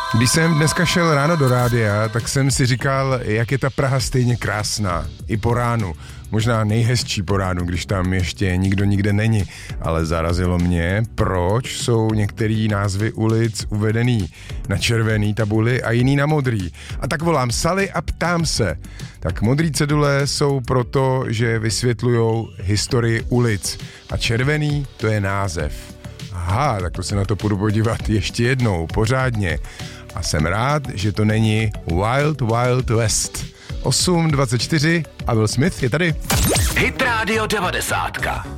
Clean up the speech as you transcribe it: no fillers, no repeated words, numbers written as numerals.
Když jsem dneska šel ráno do rádia, tak jsem si říkal, jak je ta Praha stejně krásná. I po ránu. Možná nejhezčí po ránu, když tam ještě nikdo nikde není. Ale zarazilo mě, proč jsou některé názvy ulic uvedený na červený tabuli a jiný na modrý. A tak volám Sally a ptám se. Tak modrý cedule jsou proto, že vysvětlujou historii ulic. A červený to je název. Aha, tak to se na to půjdu podívat ještě jednou, pořádně. A jsem rád, že to není Wild Wild West. 8:24 a Will Smith je tady. Hit Radio 90.